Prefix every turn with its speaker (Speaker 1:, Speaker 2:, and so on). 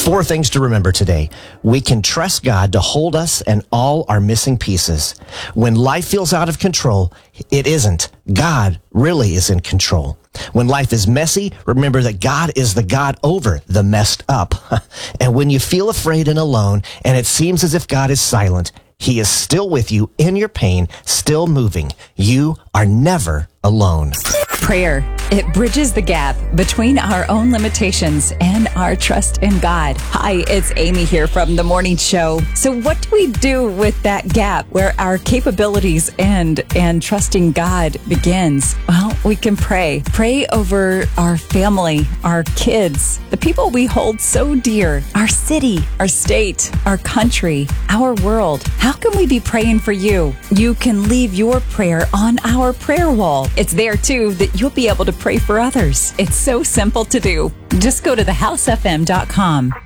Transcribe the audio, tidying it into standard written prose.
Speaker 1: 4 things to remember today. We can trust God to hold us and all our missing pieces. When life feels out of control, it isn't. God really is in control. When life is messy, remember that God is the God over the messed up. And when you feel afraid and alone, and it seems as if God is silent, He is still with you in your pain, still moving. You are never alone.
Speaker 2: Prayer. It bridges the gap between our own limitations and our trust in God. Hi, it's Amy here from The Morning Show. So what do we do with that gap where our capabilities end and trusting God begins? Well, we can pray. Pray over our family, our kids, the people we hold so dear, our city, our state, our country, our world. How can we be praying for you? You can leave your prayer on our prayer wall. It's there too that you'll be able to pray for others. It's so simple to do. Just go to thehousefm.com.